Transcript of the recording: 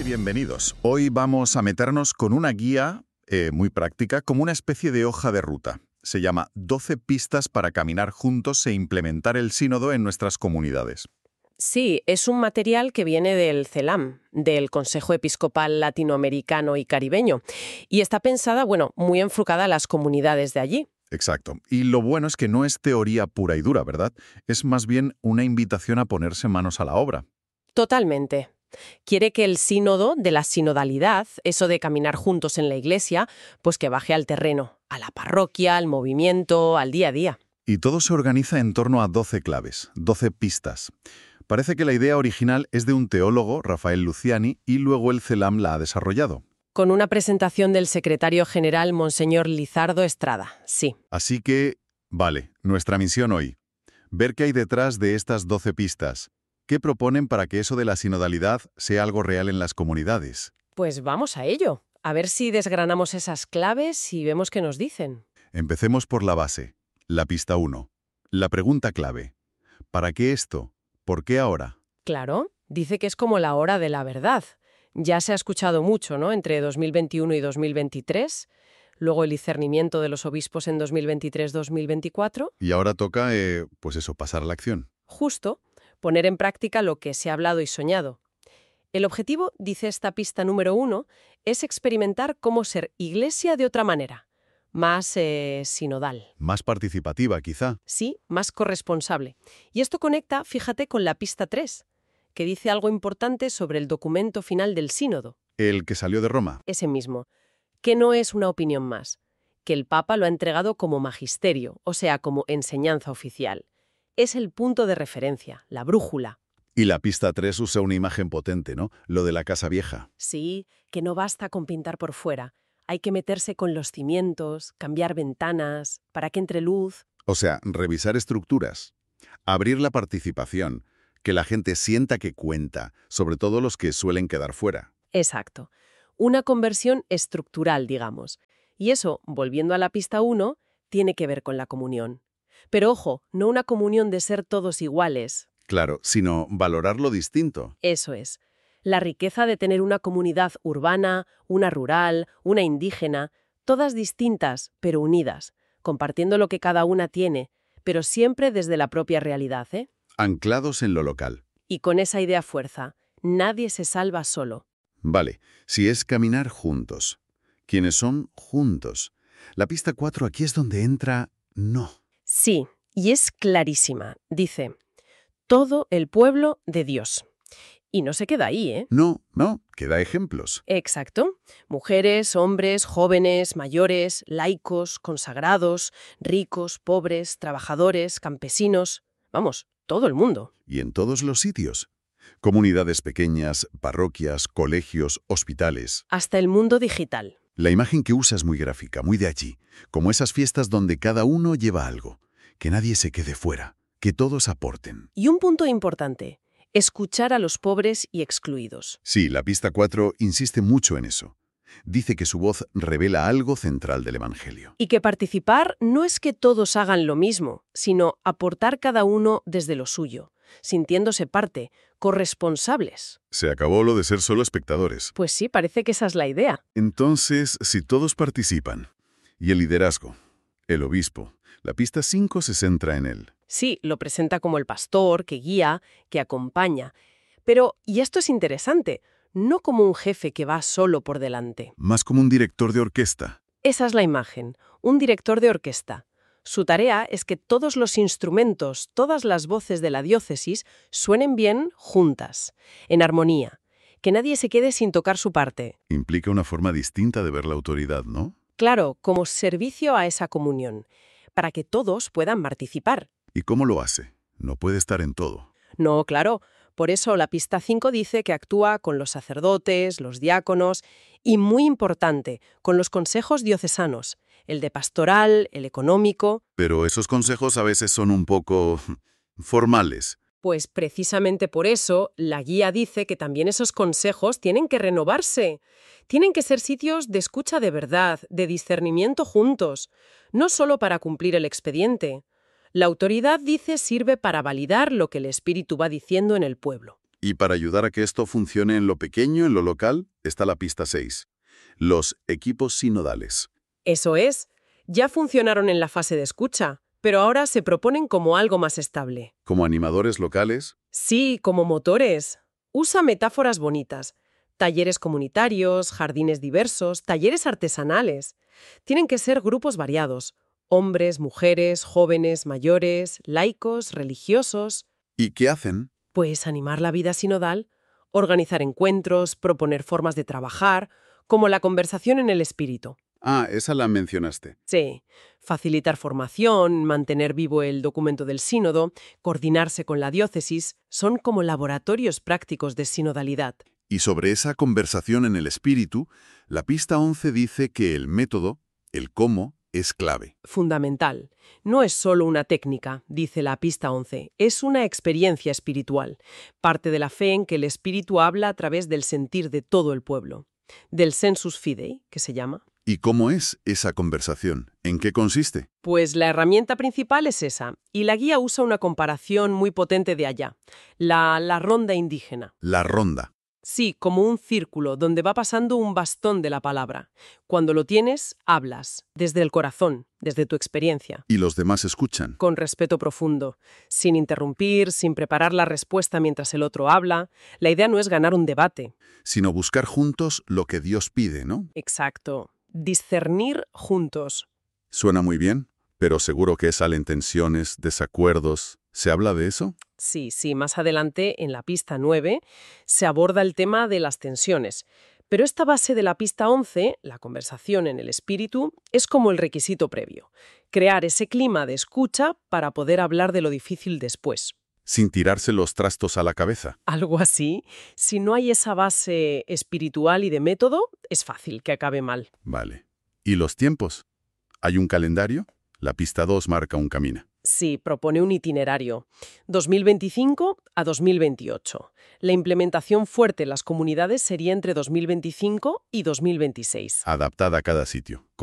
bienvenidos. Hoy vamos a meternos con una guía muy práctica, como una especie de hoja de ruta. Se llama 12 pistas para caminar juntos e implementar el sínodo en nuestras comunidades. Sí, es un material que viene del CELAM, del Consejo Episcopal Latinoamericano y Caribeño, y está pensada, muy enfocada a las comunidades de allí. Exacto. Y lo bueno es que no es teoría pura y dura, ¿verdad? Es más bien una invitación a ponerse manos a la obra. Totalmente. Quiere que el sínodo de la sinodalidad, eso de caminar juntos en la iglesia, pues que baje al terreno, a la parroquia, al movimiento, al día a día. Y todo se organiza en torno a 12 claves, 12 pistas. Parece que la idea original es de un teólogo, Rafael Luciani, y luego el CELAM la ha desarrollado. Con una presentación del secretario general, Monseñor Lizardo Estrada, sí. Así que, vale, nuestra misión hoy. Ver qué hay detrás de estas 12 pistas. ¿Qué proponen para que eso de la sinodalidad sea algo real en las comunidades? Pues vamos a ello. A ver si desgranamos esas claves y vemos qué nos dicen. Empecemos por la base, la pista 1. La pregunta clave. ¿Para qué esto? ¿Por qué ahora? Claro, dice que es como la hora de la verdad. Ya se ha escuchado mucho, ¿no? Entre 2021 y 2023, luego el discernimiento de los obispos en 2023-2024. Y ahora toca, pasar a la acción. Justo, poner en práctica lo que se ha hablado y soñado. El objetivo, dice esta pista número 1, es experimentar cómo ser iglesia de otra manera, más sinodal. Más participativa, quizá. Sí, más corresponsable. Y esto conecta, fíjate, con la pista 3, que dice algo importante sobre el documento final del sínodo. El que salió de Roma. Ese mismo, que no es una opinión más, que el Papa lo ha entregado como magisterio, o sea, como enseñanza oficial. Es el punto de referencia, la brújula. Y la pista 3 usa una imagen potente, ¿no? Lo de la casa vieja. Sí, que no basta con pintar por fuera. Hay que meterse con los cimientos, cambiar ventanas, para que entre luz. O sea, revisar estructuras. Abrir la participación. Que la gente sienta que cuenta, sobre todo los que suelen quedar fuera. Exacto. Una conversión estructural, digamos. Y eso, volviendo a la pista 1, tiene que ver con la comunión. Pero ojo, no una comunión de ser todos iguales. Claro, sino valorar lo distinto. Eso es. La riqueza de tener una comunidad urbana, una rural, una indígena, todas distintas, pero unidas, compartiendo lo que cada una tiene, pero siempre desde la propia realidad, ¿eh? Anclados en lo local. Y con esa idea fuerza, nadie se salva solo. Vale, si es caminar juntos. ¿Quiénes son juntos? La pista 4 aquí es donde entra no. Sí, y es clarísima. Dice, todo el pueblo de Dios. Y no se queda ahí, ¿eh? No, que da ejemplos. Exacto. Mujeres, hombres, jóvenes, mayores, laicos, consagrados, ricos, pobres, trabajadores, campesinos. Vamos, todo el mundo. Y en todos los sitios. Comunidades pequeñas, parroquias, colegios, hospitales. Hasta el mundo digital. La imagen que usa es muy gráfica, muy de allí. Como esas fiestas donde cada uno lleva algo. Que nadie se quede fuera. Que todos aporten. Y un punto importante. Escuchar a los pobres y excluidos. Sí, la pista 4 insiste mucho en eso. Dice que su voz revela algo central del Evangelio. Y que participar no es que todos hagan lo mismo, sino aportar cada uno desde lo suyo, sintiéndose parte, corresponsables. Se acabó lo de ser solo espectadores. Pues sí, parece que esa es la idea. Entonces, si todos participan, y el liderazgo, el obispo, la pista 5 se centra en él. Sí, lo presenta como el pastor, que guía, que acompaña. Pero, y esto es interesante, no como un jefe que va solo por delante. Más como un director de orquesta. Esa es la imagen, un director de orquesta. Su tarea es que todos los instrumentos, todas las voces de la diócesis suenen bien juntas, en armonía, que nadie se quede sin tocar su parte. Implica una forma distinta de ver la autoridad, ¿no? Claro, como servicio a esa comunión, para que todos puedan participar. ¿Y cómo lo hace? No puede estar en todo. No, claro. Por eso la pista 5 dice que actúa con los sacerdotes, los diáconos y, muy importante, con los consejos diocesanos, el de pastoral, el económico. Pero esos consejos a veces son un poco formales. Pues precisamente por eso la guía dice que también esos consejos tienen que renovarse. Tienen que ser sitios de escucha de verdad, de discernimiento juntos, no solo para cumplir el expediente. La autoridad, dice, sirve para validar lo que el Espíritu va diciendo en el pueblo. Y para ayudar a que esto funcione en lo pequeño, en lo local, está la pista 6. Los equipos sinodales. Eso es. Ya funcionaron en la fase de escucha, pero ahora se proponen como algo más estable. Como animadores locales, Sí, como motores. Usa metáforas bonitas. Talleres comunitarios, jardines diversos, talleres artesanales. Tienen que ser grupos variados. Hombres, mujeres, jóvenes, mayores, laicos, religiosos. ¿y qué hacen? Pues animar la vida sinodal, organizar encuentros, proponer formas de trabajar, como la conversación en el espíritu. Ah, esa la mencionaste. Sí, facilitar formación, mantener vivo el documento del sínodo, coordinarse con la diócesis, son como laboratorios prácticos de sinodalidad. Y sobre esa conversación en el espíritu, la pista 11 dice que el método, el cómo, es clave. Fundamental. No es solo una técnica, dice la pista 11, es una experiencia espiritual, parte de la fe en que el espíritu habla a través del sentir de todo el pueblo, del sensus fidei, que se llama. ¿Y cómo es esa conversación? ¿En qué consiste? Pues la herramienta principal es esa, y la guía usa una comparación muy potente de allá, la ronda indígena. La ronda. Sí, como un círculo donde va pasando un bastón de la palabra. Cuando lo tienes, hablas, desde el corazón, desde tu experiencia, Y los demás escuchan. con respeto profundo, sin interrumpir, sin preparar la respuesta mientras el otro habla. La idea no es ganar un debate. Sino buscar juntos lo que Dios pide, ¿no? Exacto. Discernir juntos. Suena muy bien, pero seguro que salen tensiones, desacuerdos. ¿Se habla de eso? Sí, más adelante, en la pista 9, se aborda el tema de las tensiones. Pero esta base de la pista 11, la conversación en el espíritu, es como el requisito previo. Crear ese clima de escucha para poder hablar de lo difícil después. Sin tirarse los trastos a la cabeza. Algo así. Si no hay esa base espiritual y de método, es fácil que acabe mal. Vale. ¿Y los tiempos? ¿Hay un calendario? La pista 2 marca un camino. Sí, propone un itinerario. 2025 a 2028. La implementación fuerte en las comunidades sería entre 2025 y 2026. Adaptada a cada sitio.